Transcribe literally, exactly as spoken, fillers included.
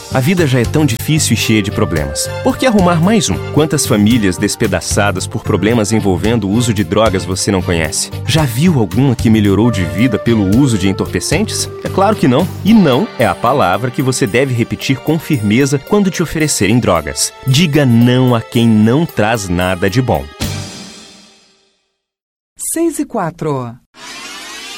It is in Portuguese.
A vida já é tão difícil e cheia de problemas. Por que arrumar mais um? Quantas famílias despedaçadas por problemas envolvendo o uso de drogas você não conhece? Já viu alguma que melhorou de vida pelo uso de entorpecentes? É claro que não. E não é a palavra que você deve repetir com firmeza quando te oferecerem drogas. Diga não a quem não traz nada de bom. Seis e quatro.